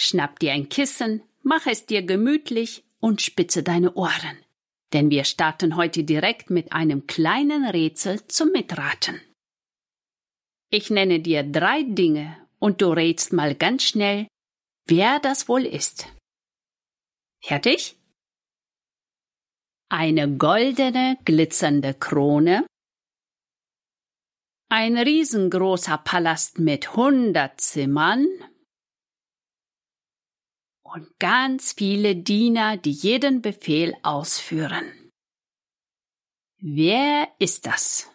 Schnapp dir ein Kissen, mach es dir gemütlich und spitze deine Ohren. Denn wir starten heute direkt mit einem kleinen Rätsel zum Mitraten. Ich nenne dir 3 Dinge und du rätst mal ganz schnell, wer das wohl ist. Fertig? Eine goldene, glitzernde Krone, ein riesengroßer Palast mit 100 Zimmern und ganz viele Diener, die jeden Befehl ausführen. Wer ist das?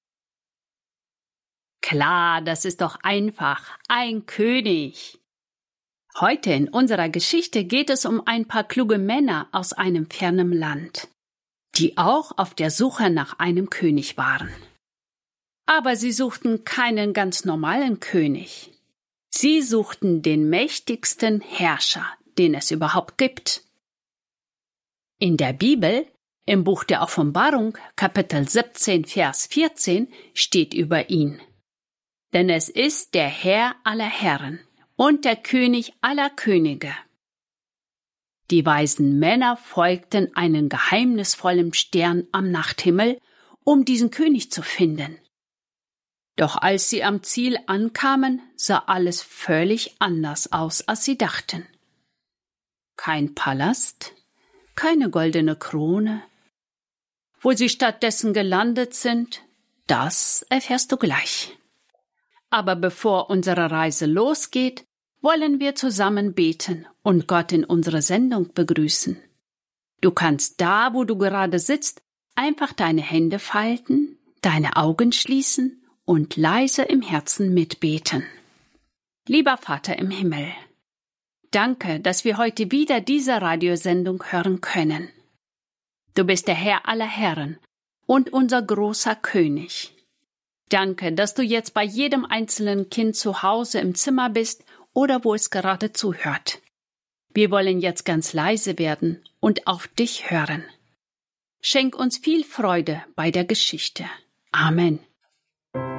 Klar, das ist doch einfach, ein König. Heute in unserer Geschichte geht es um ein paar kluge Männer aus einem fernen Land, die auch auf der Suche nach einem König waren. Aber sie suchten keinen ganz normalen König. Sie suchten den mächtigsten Herrscher, den es überhaupt gibt. In der Bibel, im Buch der Offenbarung, Kapitel 17, Vers 14, steht über ihn: Denn es ist der Herr aller Herren und der König aller Könige. Die weisen Männer folgten einem geheimnisvollen Stern am Nachthimmel, um diesen König zu finden. Doch als sie am Ziel ankamen, sah alles völlig anders aus, als sie dachten. Kein Palast, keine goldene Krone. Wo sie stattdessen gelandet sind, das erfährst du gleich. Aber bevor unsere Reise losgeht, wollen wir zusammen beten und Gott in unsere Sendung begrüßen. Du kannst da, wo du gerade sitzt, einfach deine Hände falten, deine Augen schließen und leise im Herzen mitbeten. Lieber Vater im Himmel, danke, dass wir heute wieder diese Radiosendung hören können. Du bist der Herr aller Herren und unser großer König. Danke, dass du jetzt bei jedem einzelnen Kind zu Hause im Zimmer bist oder wo es gerade zuhört. Wir wollen jetzt ganz leise werden und auf dich hören. Schenk uns viel Freude bei der Geschichte. Amen.